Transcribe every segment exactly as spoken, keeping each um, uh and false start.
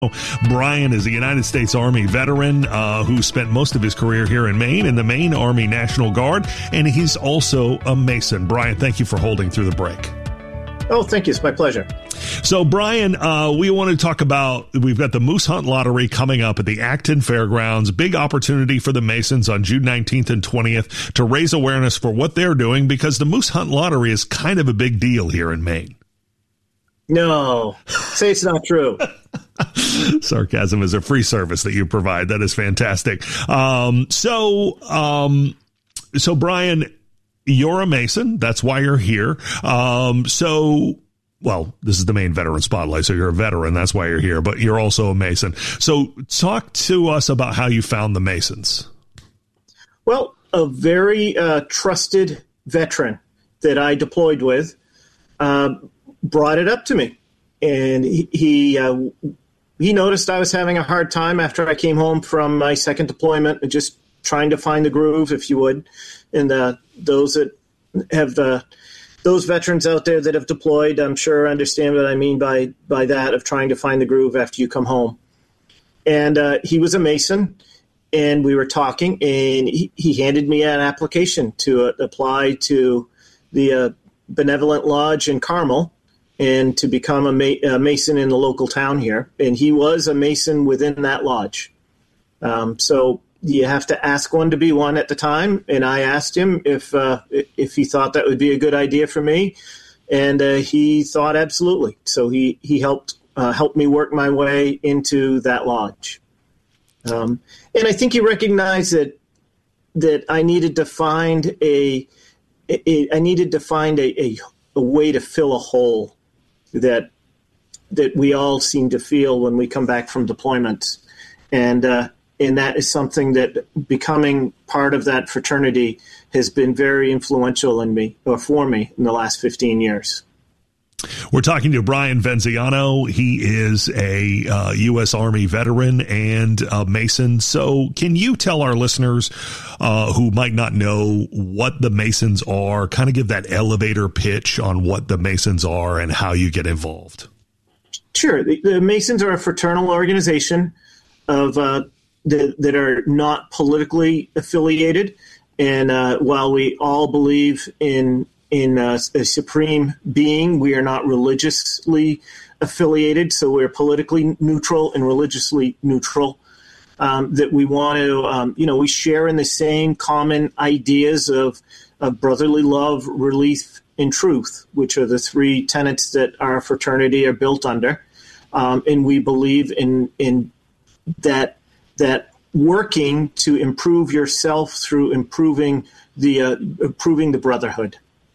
Brian is a United States Army veteran uh, who spent most of his career here in Maine in the Maine Army National Guard, and he's also a Mason. Brian, thank you for holding through the break. Oh, thank you. It's my pleasure. So, Brian, uh, we want to talk about, we've got the Moose Hunt Lottery coming up at the Acton Fairgrounds. Big opportunity for the Masons on June nineteenth and twentieth to raise awareness for what they're doing, because the Moose Hunt Lottery is kind of a big deal here in Maine. No, say it's not true. Sarcasm is a free service that you provide. That is fantastic. Um, so, um, so Brian, you're a Mason. That's why you're here. Um, so, well, this is the main veteran spotlight. So you're a veteran. That's why you're here, but you're also a Mason. So talk to us about how you found the Masons. Well, a very uh, trusted veteran that I deployed with uh, brought it up to me. And he, he uh, He noticed I was having a hard time after I came home from my second deployment, and just trying to find the groove, if you would. And uh, those that have uh, those veterans out there that have deployed, I'm sure understand what I mean by by that, of trying to find the groove after you come home. And uh, he was a Mason, and we were talking, and he, he handed me an application to uh, apply to the uh, Benevolent Lodge in Carmel, and to become a, ma- a Mason in the local town here. And he was a Mason within that lodge. Um, so you have to ask one to be one at the time. And I asked him if uh, if he thought that would be a good idea for me. And uh, he thought absolutely. So he, he helped uh, helped me work my way into that lodge. Um, and I think he recognized that that I needed to find a, a I needed to find a, a, a way to fill a hole that that we all seem to feel when we come back from deployment. And uh, and that is something that becoming part of that fraternity has been very influential in me, or for me, in the last fifteen years. We're talking to Brian Venziano. He is a uh, U S Army veteran and a Mason. So can you tell our listeners uh, who might not know what the Masons are, kind of give that elevator pitch on what the Masons are and how you get involved? Sure. The, the Masons are a fraternal organization of uh, the, that are not politically affiliated. And uh, while we all believe in in uh, a supreme being, we are not religiously affiliated, so we're politically neutral and religiously neutral. Um, that we want to, um, you know, we share in the same common ideas of, of brotherly love, relief, and truth, which are the three tenets that our fraternity are built under. Um, and we believe in in that that working to improve yourself through improving the uh, improving the brotherhood.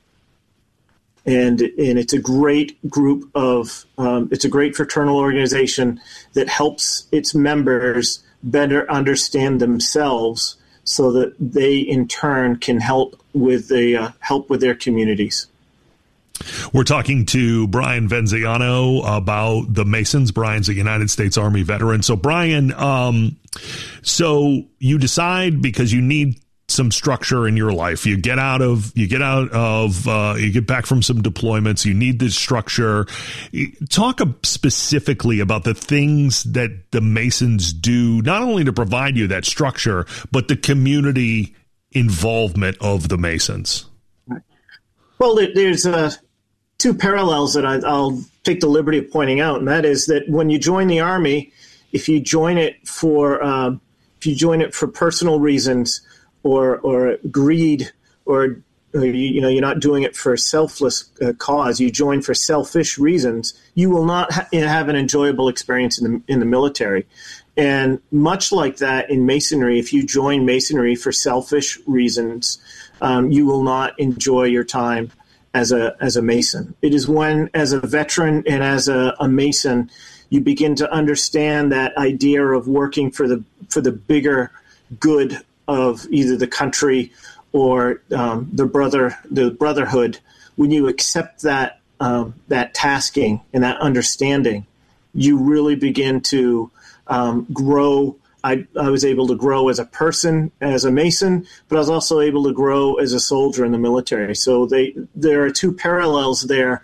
And and it's a great group of, um, it's a great fraternal organization that helps its members better understand themselves, so that they in turn can help with the uh, help with their communities. We're talking to Brian Venziano about the Masons. Brian's a United States Army veteran. So Brian, um, so you decide, because you need some structure in your life. You get out of, you get out of, uh, you get back from some deployments. You need this structure. Talk specifically about the things that the Masons do, not only to provide you that structure, but the community involvement of the Masons. Well, there's uh, two parallels that I, I'll take the liberty of pointing out, and that is that when you join the Army, if you join it for, um, if you join it for personal reasons, or or greed, or, or you, you know, you're not doing it for a selfless uh, cause, you join for selfish reasons, you will not ha- have an enjoyable experience in the in the military. And much like that in Masonry, if you join Masonry for selfish reasons, um, you will not enjoy your time as a as a Mason. It is when, as a veteran and as a, a Mason, you begin to understand that idea of working for the for the bigger good of either the country or um, the brother, the brotherhood. When you accept that um, that tasking and that understanding, you really begin to um, grow. I, I was able to grow as a person, as a Mason, but I was also able to grow as a soldier in the military. So they there are two parallels there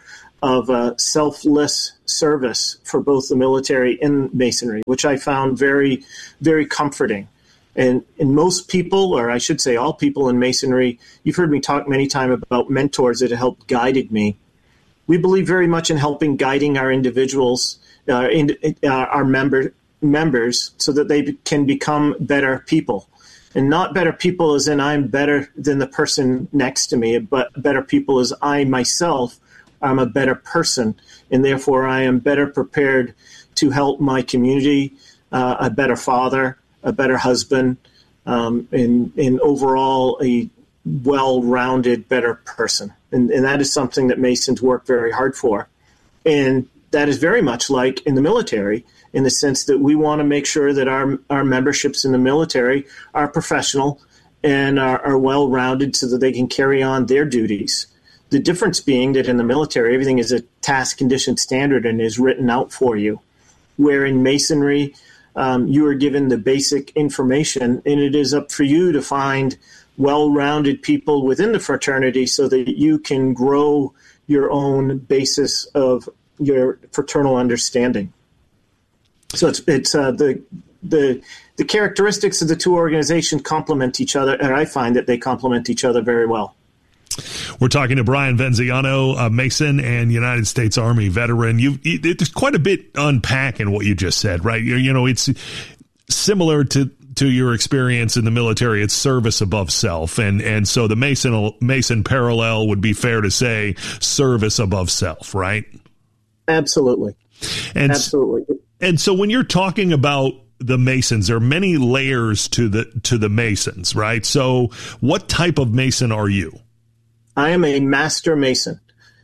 of uh, selfless service for both the military and Masonry, which I found very, very comforting. And, and most people, or I should say all people in Masonry, you've heard me talk many times about mentors that have helped guided me. We believe very much in helping guiding our individuals, uh, in, uh, our member, members, so that they can become better people. And not better people as in I'm better than the person next to me, but better people as I myself am a better person, and therefore I am better prepared to help my community, uh, a better father, a better husband, um, and, and overall a well-rounded, better person. And, and that is something that Masons work very hard for. And that is very much like in the military, in the sense that we want to make sure that our our memberships in the military are professional and are, are well-rounded so that they can carry on their duties. The difference being that in the military, everything is a task condition standard and is written out for you, where in Masonry, um, you are given the basic information, and it is up for you to find well-rounded people within the fraternity so that you can grow your own basis of your fraternal understanding. So it's it's uh, the the the characteristics of the two organizations complement each other, and I find that they complement each other very well. We're talking to Brian Venziano, a Mason and United States Army veteran. You, there's quite a bit to unpack in what you just said, right? You, you know, it's similar to to your experience in the military. It's service above self, and and so the Mason Mason parallel would be fair to say service above self, right? Absolutely, and absolutely. And so when you're talking about the Masons, there are many layers to the to the Masons, right? So what type of Mason are you? I am a Master Mason.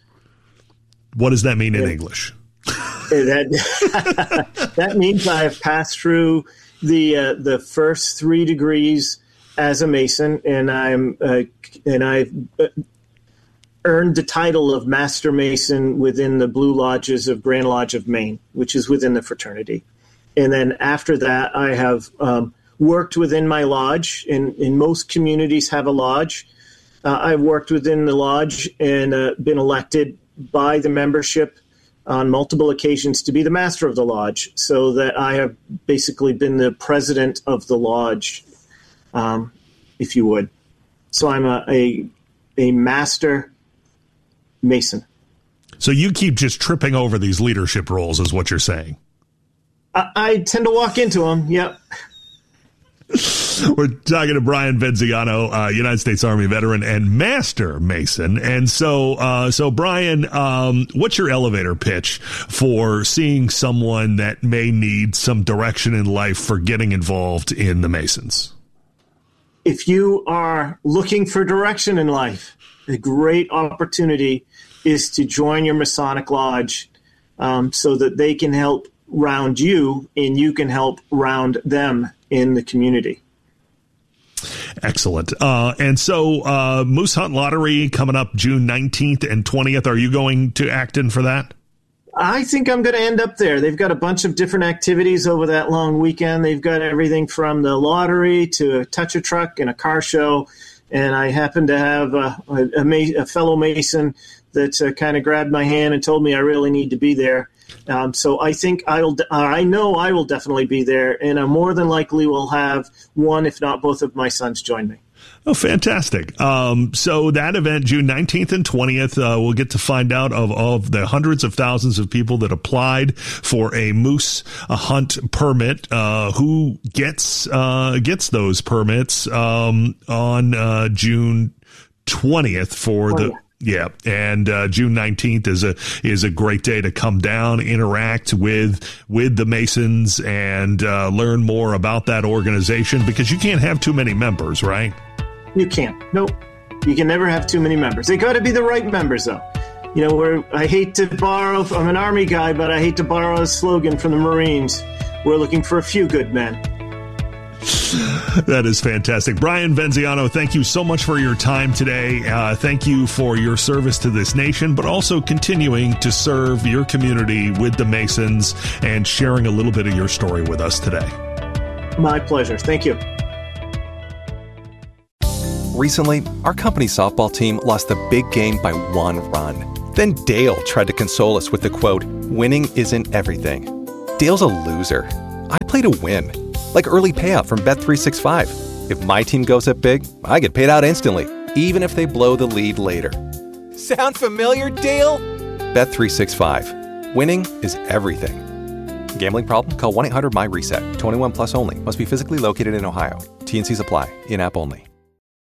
What does that mean in yeah. English? that, that means I have passed through the uh, the first three degrees as a Mason, and I'm uh, and I've earned the title of Master Mason within the Blue Lodges of Grand Lodge of Maine, which is within the fraternity. And then after that, I have um, worked within my lodge, and, and most communities have a lodge. Uh, I've worked within the lodge and uh, been elected by the membership on multiple occasions to be the master of the lodge, so that I have basically been the president of the lodge, um, if you would. So I'm a, a, a master Mason. So you keep just tripping over these leadership roles is what you're saying. I, I tend to walk into them. Yep. We're talking to Brian Venziano, uh, United States Army veteran and Master Mason. And so, uh, so Brian, um, what's your elevator pitch for seeing someone that may need some direction in life for getting involved in the Masons? If you are looking for direction in life, a great opportunity is to join your Masonic Lodge, um, so that they can help round you and you can help round them in the community. Excellent. Uh, and so uh, Moose Hunt Lottery coming up June nineteenth and twentieth. Are you going to Acton for that? I think I'm going to end up there. They've got a bunch of different activities over that long weekend. They've got everything from the lottery to a touch-a truck and a car show. And I happen to have a, a, a fellow Mason that uh, kind of grabbed my hand and told me I really need to be there. Um, so I think I'll, I know I will definitely be there, and I more than likely will have one, if not both of my sons join me. Oh, fantastic. Um, so that event, June nineteenth and twentieth, uh, we'll get to find out of, of the hundreds of thousands of people that applied for a moose a hunt permit, uh, who gets, uh, gets those permits, um, on, uh, June twentieth for the, yeah. And, uh, June nineteenth is a, is a great day to come down, interact with, with the Masons and, uh, learn more about that organization, because you can't have too many members, right? You can't. Nope. You can never have too many members. They got to be the right members, though. You know, where I hate to borrow, I'm an Army guy, but I hate to borrow a slogan from the Marines. We're looking for a few good men. That is fantastic. Brian Venziano, thank you so much for your time today. Uh, thank you for your service to this nation, but also continuing to serve your community with the Masons and sharing a little bit of your story with us today. My pleasure. Thank you. Recently, our company softball team lost the big game by one run. Then Dale tried to console us with the quote, "Winning isn't everything." Dale's a loser. I play to win. Like early payout from Bet three sixty-five. If my team goes up big, I get paid out instantly, even if they blow the lead later. Sound familiar, Dale? Bet three sixty-five. Winning is everything. Gambling problem? Call one eight hundred M Y RESET. twenty-one plus only. Must be physically located in Ohio. T N Cs apply. In-app only.